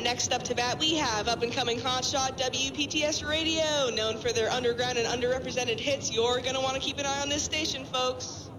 next up to bat, we have up-and-coming hotshot WPTS Radio, known for their underground and underrepresented hits. You're going to want to keep an eye on this station, folks.